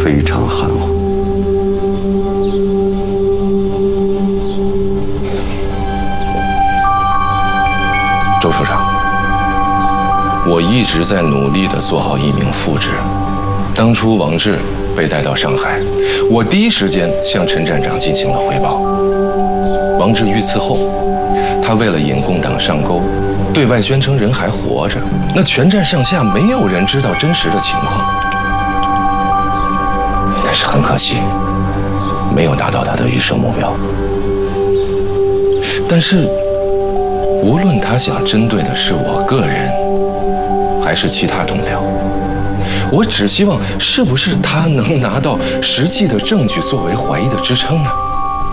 非常含糊。 周处长，我一直在努力地做好一名副职。当初王志被带到上海，我第一时间向陈站长进行了汇报。王志遇刺后，他为了引共党上钩，对外宣称人还活着，那全站上下没有人知道真实的情况。但是很可惜，没有达到他的预设目标。但是，无论他想针对的是我个人，还是其他同僚，我只希望是不是他能拿到实际的证据作为怀疑的支撑呢？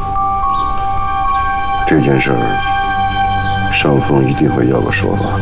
这件事儿，上峰一定会要个说法。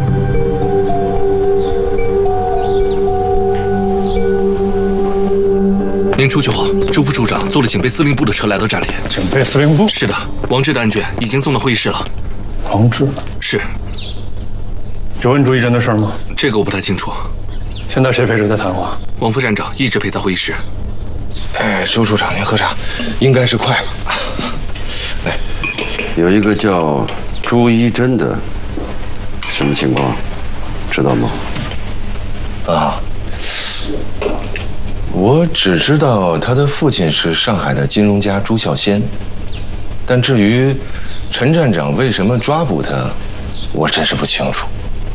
您出去后，周副处长坐了警备司令部的车来到站里。 警备司令部？ 是的，王志的案卷已经送到会议室了。 王志是。 有问朱一真的事吗？ 这个我不太清楚。 现在谁陪着在谈话？ 王副站长一直陪在会议室。 周处长您喝茶，应该是快了。来， 有一个叫朱一真的，什么情况？知道吗？ 啊，我只知道他的父亲是上海的金融家朱孝先，但至于陈站长为什么抓捕他，我真是不清楚。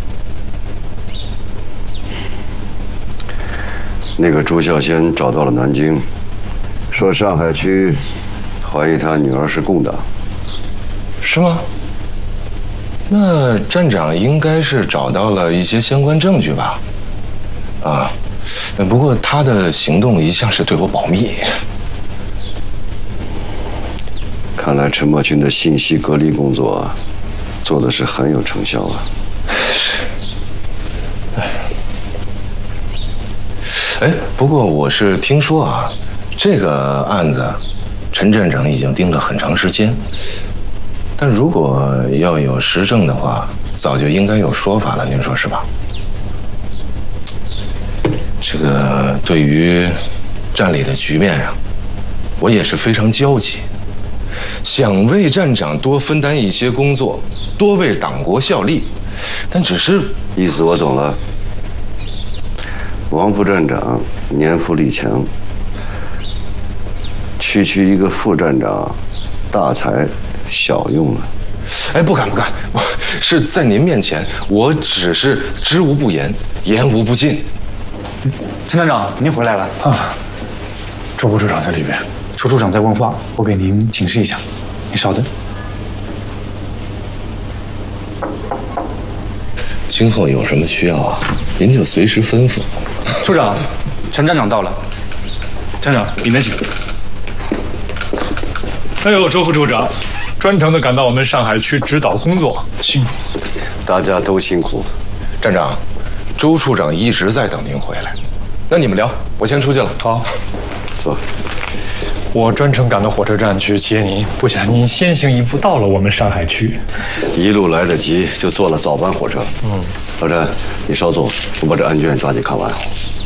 那个朱孝先找到了南京，说上海区怀疑他女儿是共党， 是吗？那站长应该是找到了一些相关证据吧？啊，不过他的行动一向是对我保密。 看来陈默群的信息隔离工作做的是很有成效啊。 是。哎，不过我是听说啊，这个案子陈站长已经盯了很长时间，但如果要有实证的话，早就应该有说法了，您说是吧？这个对于站里的局面呀，我也是非常焦急，想为站长多分担一些工作，多为党国效力，但只是意思我懂了。王副站长年富力强，区区一个副站长，大材小用了。 哎，不敢，我是在您面前，我只是知无不言，言无不尽。 陈站长，您回来了啊。周副处长在里边， 周处长在问话，我给您请示一下，您稍等。 今后有什么需要啊，您就随时吩咐。 处长，陈站长到了。 站长，里面请。哎呦，周副处长，专程的赶到我们上海区指导工作，辛苦。 大家都辛苦。 站长，周处长一直在等您回来。那你们聊，我先出去了。 好， 走。 我专程赶到火车站去接您，不想您先行一步到了我们上海区。 一路来得及，就坐了早班火车。老詹，你稍坐，我把这案卷抓紧看完。